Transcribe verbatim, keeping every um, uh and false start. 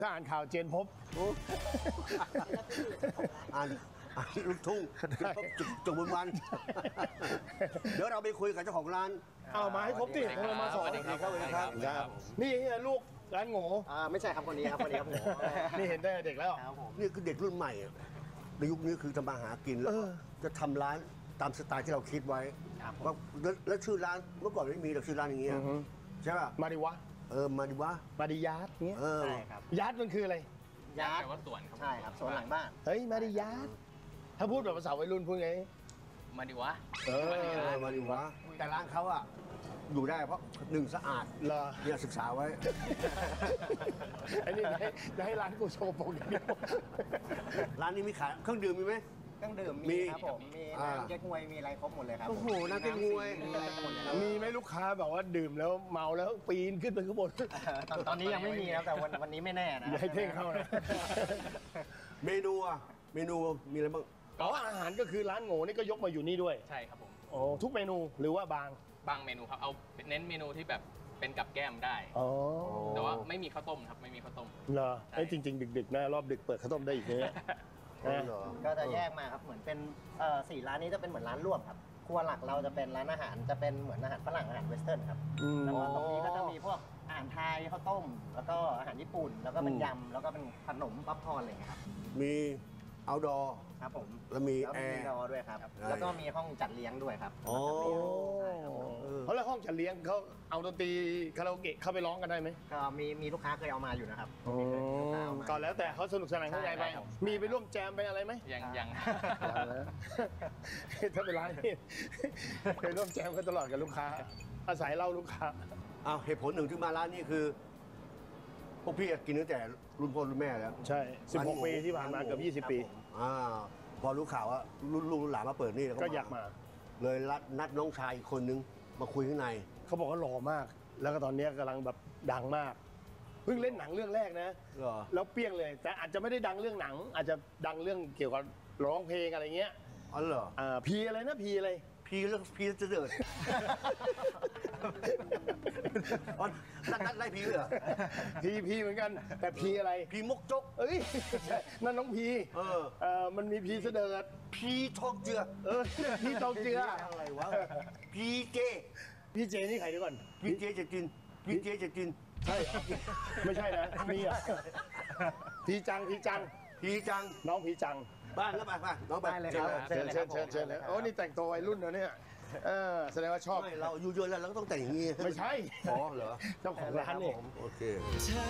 ถ้าอ่านข่าวเจนพบอ่านอ่านลูกทุ่งจุกจุกบุญวัน เดี๋ยวเราไปคุยกับเจ้าของร้านเอามาให้ครบดิทำไมมาสองสวัสดีครับสวัสดีครับครับนี่ลูกร้านโง่อ่าไม่ใช่ครับคนนี้ครับคนนี้ครับผมนี่เห็นได้เด็กแล้วครับผมนี่คือเด็กรุ่นใหม่อะในยุคนี้คือทำมาหากินแล้วเออจะทำร้านตามสไตล์ที่เราคิดไว้ครับผมว่าแล้วแล้วชื่อร้านเมื่อก่อนไม่มีหรอกชื่อร้านอย่างเงี้ยใช่ป่ะมาดิวะเออมาดิวะมาดิยาร์ดเงี้ยเออใช่ครับยาร์ดมันคืออะไรยาร์ดแปลว่าสวนครับใช่ครับสวนหลังบ้านเฮ้ยมาดิยาร์ดถ้าพูดแบบภาษาวัยรุ่นพูดไงมาดิวะเออเออมาดิวะแต่ร้านเขาอะอยู่ได้เพราะหนึ่งสะอาดเหรอเนี่ยศึกษาไว้ไอ้นี่จะให้จะให้ร้านกูโชว์โปรอย่างเดียวร้านนี้มีขายเครื่องดื่มมีไหมเครื่องดื่มมีมีครับผมมีอ่าน้ำเก๊กฮวยมีอะไรครบหมดเลยครับโอ้โหน้ำเก๊กฮวยมีอะไรหมดเลยครับมีไหมลูกค้าแบบว่าดื่มแล้วเมาแล้วปีนขึ้นไปข้างบนเออตอนตอนนี้ยังไม่มีนะครับแต่วันวันนี้ไม่แน่นะอย่าให้เท่งเข้านะเมนูอะเมนูมีอะไรบ้างอ๋ออาหารก็คือร้านโง่นี่ก็ยกมาอยู่นี่ด้วยใช่ครับผมโอ้ทุกเมนูหรือว่าบางบางเมนูครับ เอาเน้นเมนูที่แบบเป็นกับแก้มได้อ๋อแต่ว่าไม่มีข้าวต้มครับ ไม่มีข้าวต้มเหรอไอ้ยจริง ๆ ดึกๆนะรอบดึกเปิดข้าวต้มได้อีกเนี่ยอ๋อเหรอก็จะแยกมาครับเหมือนเป็นเอ่อสี่ร้านนี้จะเป็นเหมือนร้านร่วมครับครัวหลักเราจะเป็นร้านอาหารจะเป็นเหมือนอาหารฝรั่งอาหารเวสเทิร์นครับอืมแล้วก็ตรงนี้ก็จะมีพวกอาหารไทยข้าวต้ม แล้วก็อาหารญี่ปุ่น แล้วก็เป็นอืมยำแล้วก็เป็นขนมป๊อปคอร์นอะไรอย่างเงี้ยครับมีเอาดอครับผมแล้วมีแล้วแอมีร์ดอด้วยครับได้แล้วก็มีห้องจัดเลี้ยงด้วยครับอ๋อโอ้เออเพราะแล้วห้องจัดเลี้ยงเขาเอาดนตรีคาราโอเกะเข้าไปร้องกันได้ไหมก็มีมีลูกค้าเคยเอามาอยู่นะครับอ๋อมีลูกค้าเอามาก็แล้วแต่เขาสนุกสนานเข้าใจไปใช่ครับมีไปร่วมแจมไปอะไรไหมยังยังถ้าเป็นร้านนี่ ไปร่วมแจมกันตลอดกับลูกค้า อาศัยเล่าลูกค้าอ้าวเหตุผลหนึ่งที่มาร้านนี้คือ พวกพี่กินตั้งแต่รุ่นพ่อรุ่นแม่แล้วใช่ สิบหก ปีที่ผ่านมาเกือบยี่สิบ ปีอ่าพอรู้ข่าวว่ารุ่นลูกรุ่นหลานมาเปิดนี่แล้วก็อยากมาเลยนัดนัดน้องชายอีกคนนึงมาคุยข้างในเขาบอกว่าหล่อมาก แล้วก็ตอนนี้กำลังแบบดังมาก เพิ่งเล่นหนังเรื่องแรกนะเหรอแล้วเปี้ยงเลย แต่อาจจะไม่ได้ดังเรื่องหนัง อาจจะดังเรื่องเกี่ยวกับร้องเพลงอะไรเงี้ยอ๋อเหรออ่าพีอะไรนะพีอะไรพี่เรื่องพี่จะเดิน อ๋อนัดนัดไล่พี่เหรอพีพีเหมือนกัน แต่พีอะไรพี่มกจกเอ้ย นั่นน้องพีเออเออมันมีพีเสดิร์ดพี่ทองเจือเออพี่ตองเจืออะไรวะพี่เจพี่เจนี่ใครเดี๋ยวก่อนพี่เจจะกินพี่เจจะกินใช่เหรอไม่ใช่นะมีอ่ะพีจังพีจังพี่จังน้องพีจังบ้านแล้วไปไปน้องไปได้เลยครับเชิญเชิญเชิญเชิญเลยโอ้นี่แต่งตัววัยรุ่นนะเนี่ยเออแสดงว่าชอบไม่เราอายู่เยอะแล้วเราก็ต้องแต่งอย่างงี้ไม่ใช่อ๋อเหรอเจ้าของร้านเนี่ยโอเคเธอ